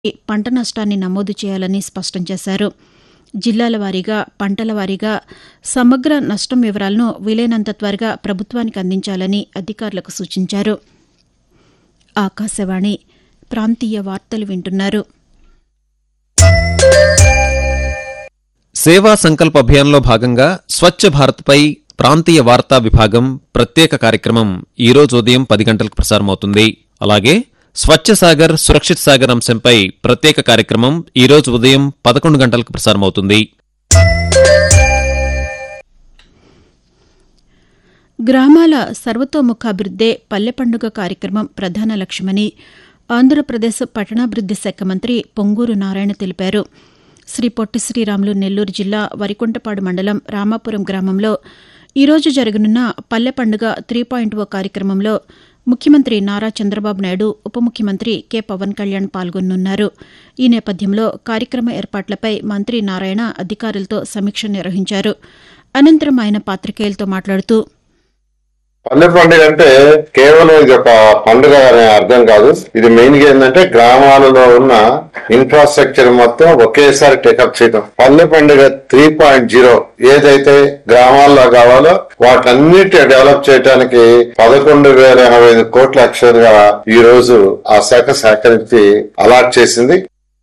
పంట నష్టాన్ని నమోదు చేయాలని స్పష్టం చేశారు. జిల్లాల వారీగా, పంటల వారీగా సమగ్ర నష్టం వివరాలను వీలైనంత త్వరగా ప్రభుత్వానికి అందించాలని అధికారులకు సూచించారు. ఆకాశవాణి ప్రాంతీయ వార్తలు వింటున్నారు. సేవా సంకల్ప్ అభియాన్లో భాగంగా స్వచ్ఛ భారత్పై ప్రాంతీయ వార్తా విభాగం ప్రత్యేక కార్యక్రమం ఈరోజు ఉదయం 10 గంటలకు ప్రసారమవుతుంది. అలాగే స్వచ్ఛ సాగర్ సురక్షిత్ సాగర్ అంశంపై ప్రత్యేక కార్యక్రమం ఈరోజు ఉదయం 11 గంటలకు ప్రసారమవుతుంది. గ్రామాల సర్వతోముఖాభివృద్దే పల్లె పండుగ కార్యక్రమం ప్రధాన లక్ష్యమని ఆంధ్రప్రదేశ్ పట్టణాభివృద్ది శాఖ మంత్రి పొంగూరు నారాయణ తెలిపారు. శ్రీ పొట్టి శ్రీరాములు నెల్లూరు జిల్లా వరికుంటపాడు మండలం రామాపురం గ్రామంలో ఈరోజు జరగనున్న పల్లె పండుగ 3.0 కార్యక్రమంలో ముఖ్యమంత్రి నారా చంద్రబాబు నాయుడు, ఉప ముఖ్యమంత్రి కె పవన్ కళ్యాణ్ పాల్గొనున్నారు. ఈ నేపథ్యంలో కార్యక్రమ ఏర్పాట్లపై మంత్రి నారాయణ అధికారులతో సమీక్ష నిర్వహించారు. అనంతరం ఆయన పాతికేయులతో మాట్లాడుతూ, పల్లె పండుగ అంటే కేవలం ఇది ఒక పండుగ అనే అర్థం కాదు. ఇది మెయిన్ గా ఏంటంటే గ్రామాలలో ఉన్న ఇన్ఫ్రాస్ట్రక్చర్ మొత్తం ఒకేసారి టేకప్ చేయడం. పల్లె పండుగ 3.0 ఏదైతే గ్రామాల్లో కావాలో వాటన్నిటి డెవలప్ చేయడానికి 11,085 కోట్ల యాక్చువల్గా ఈ రోజు ఆ శాఖ సేకరించి అలాట్ చేసింది.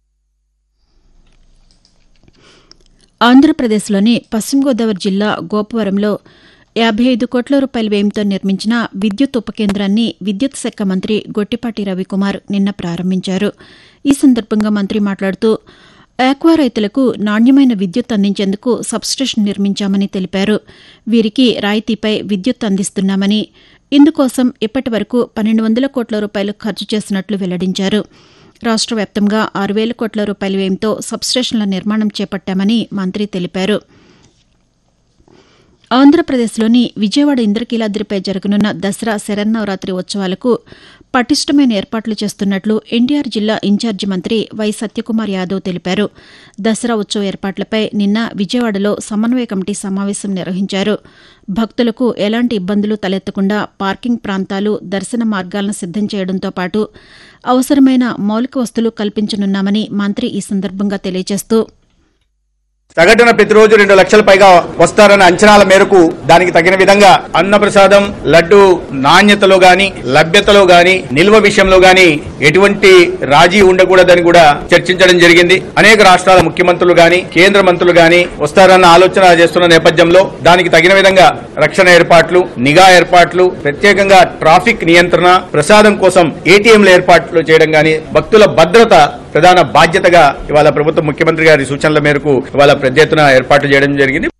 ఆంధ్రప్రదేశ్లోని పశ్చిమ గోదావరి జిల్లా గోపవరంలో 55 కోట్ల రూపాయల వ్యయంతో నిర్మించిన విద్యుత్ ఉపకేంద్రాన్ని విద్యుత్ శాఖ మంత్రి గొట్టిపాటి రవికుమార్ నిన్న ప్రారంభించారు. ఈ సందర్భంగా మంత్రి మాట్లాడుతూ, ఆక్వా రైతులకు నాణ్యమైన విద్యుత్ అందించేందుకు సబ్స్టేషన్ నిర్మించామని తెలిపారు. వీరికి రాయితీపై విద్యుత్ అందిస్తున్నామని, ఇందుకోసం ఇప్పటి వరకు 1,200 కోట్ల రూపాయలు ఖర్చు చేసినట్లు వెల్లడించారు. రాష్ట్ర వ్యాప్తంగా 6,000 కోట్ల రూపాయల వ్యయంతో సబ్స్టేషన్ల నిర్మాణం చేపట్టామని మంత్రి తెలిపారు. ఆంధ్రప్రదేశ్లోని విజయవాడ ఇంద్రకీలాద్రిపై జరగనున్న దసరా శరన్నవరాత్రి ఉత్సవాలకు పటిష్టమైన ఏర్పాట్లు చేస్తున్నట్లు ఎన్టీఆర్ జిల్లా ఇన్ఛార్జి మంత్రి వై సత్యకుమార్ యాదవ్ తెలిపారు. దసరా ఉత్సవ ఏర్పాట్లపై నిన్న విజయవాడలో సమన్వయ కమిటీ సమావేశం నిర్వహించారు. భక్తులకు ఎలాంటి ఇబ్బందులు తలెత్తకుండా పార్కింగ్ ప్రాంతాలు, దర్శన మార్గాలను సిద్దం చేయడంతో పాటు అవసరమైన మౌలిక వసతులు కల్పించనున్నామని మంత్రి ఈ సందర్భంగా తెలియజేస్తూ, సగటున ప్రతిరోజు 2 లక్షల పైగా వస్తారన్న అంచనాల మేరకు దానికి తగిన విధంగా అన్నప్రసాదం, లడ్డు నాణ్యతలో గాని, లభ్యతలో గాని, నిల్వ విషయంలో గాని ఎటువంటి రాజీ ఉండకూడదని కూడా చర్చించడం జరిగింది. అనేక రాష్ట్రాల ముఖ్యమంత్రులు గాని, కేంద్ర మంత్రులు గాని వస్తారన్న ఆలోచన చేస్తున్న నేపథ్యంలో దానికి తగిన విధంగా రక్షణ ఏర్పాట్లు, నిఘా ఏర్పాట్లు, ప్రత్యేకంగా ట్రాఫిక్ నియంత్రణ, ప్రసాదం కోసం ఏటీఎంల ఏర్పాట్లు చేయడం గాని, భక్తుల భద్రత ప్రధాన బాధ్యతగా ఇవాళ ప్రభుత్వం ముఖ్యమంత్రి గారి సూచనల మేరకు ఇవాళ పెద్ద ఎత్తున ఏర్పాట్లు చేయడం జరిగింది.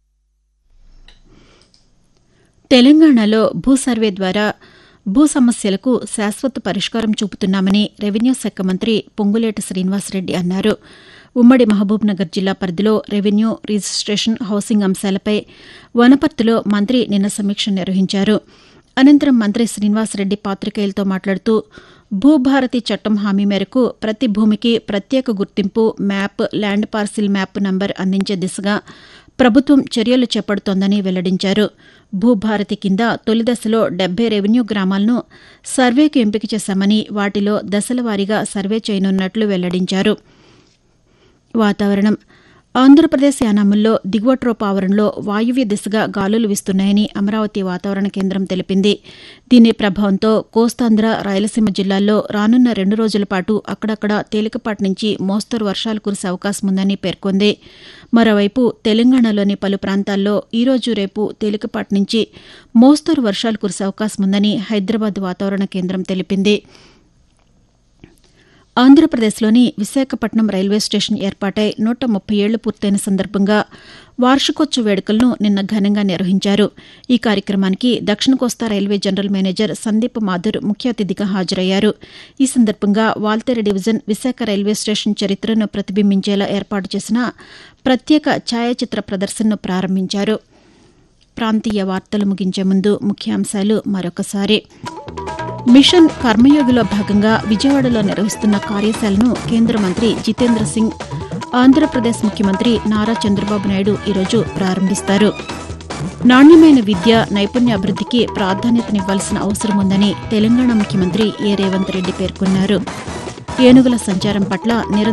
తెలంగాణలో భూ సర్వే ద్వారా భూ సమస్యలకు శాశ్వత పరిష్కారం చూపుతున్నామని రెవెన్యూ శాఖ మంత్రి పొంగులేటి శ్రీనివాసరెడ్డి అన్నారు. ఉమ్మడి మహబూబ్నగర్ జిల్లా పరిధిలో రెవెన్యూ, రిజిస్ట్రేషన్, హౌసింగ్ అంశాలపై వనపర్తిలో మంత్రి నిన్న సమీక్ష నిర్వహించారు. అనంతరం మంత్రి శ్రీనివాసరెడ్డి పాతికేయులతో మాట్లాడుతూ, భూభారతి చట్టం హామీ మేరకు ప్రతి భూమికి ప్రత్యేక గుర్తింపు, map, land parcel map number అందించే దిశగా ప్రభుత్వం చర్యలు చేపడుతోందని వెల్లడించారు. భూభారతి కింద తొలి దశలో 70 రెవెన్యూ గ్రామాలను సర్వేకు ఎంపిక చేశామని, వాటిలో దశల వారీగా సర్వే చేయనున్నట్లు వెల్లడించారు. వాతావరణం. ఆంధ్రప్రదేశ్ యానాముల్లో దిగువ ట్రోప్ ఆవరణలో వాయువ్య దిశగా గాలులు వీస్తున్నాయని అమరావతి వాతావరణ కేంద్రం తెలిపింది. దీని ప్రభావంతో కోస్తాంధ్ర, రాయలసీమ జిల్లాల్లో రానున్న 2 రోజుల పాటు అక్కడక్కడ తేలికపాటి నుంచి మోస్తరు వర్షాలు కురిసే అవకాశం ఉందని పేర్కొంది. మరోవైపు తెలంగాణలోని పలు ప్రాంతాల్లో ఈరోజు, రేపు తేలికపాటి నుంచి మోస్తరు వర్షాలు కురిసే అవకాశం ఉందని హైదరాబాద్ వాతావరణ కేంద్రం తెలిపింది. ఆంధ్రప్రదేశ్లోని విశాఖపట్నం రైల్వే స్టేషన్ ఏర్పాటై 130 ఏళ్లు పూర్తయిన సందర్భంగా వార్షికోత్సవ వేడుకలను నిన్న ఘనంగా నిర్వహించారు. ఈ కార్యక్రమానికి దక్షిణ కోస్తా railway general manager Sandeep Mathur ముఖ్య అతిథిగా హాజరయ్యారు. ఈ సందర్భంగా Waltair division Visakha railway station చరిత్రను ప్రతిబింబించేలా ఏర్పాటు చేసిన ప్రత్యేక ఛాయాచిత్ర ప్రదర్శనను ప్రారంభించారు. ప్రాంతీయ వార్తలు ముగించే ముందు ముఖ్యాంశాలు మరొకసారి. మిషన్ కర్మయోగిలో భాగంగా విజయవాడలో నిర్వహిస్తున్న కార్యశాలను కేంద్ర మంత్రి జితేంద్ర సింగ్, ఆంధ్రప్రదేశ్ ముఖ్యమంత్రి నారా చంద్రబాబు నాయుడు ఈరోజు ప్రారంభిస్తారు. నాణ్యమైన విద్య, నైపుణ్య అభివృద్దికి ప్రాధాన్యతనివ్వాల్సిన అవసరం ఉందని తెలంగాణ ముఖ్యమంత్రి ఏ రేవంత్ రెడ్డి పేర్కొన్నారు. ఏనుగుల సంచారం పట్ల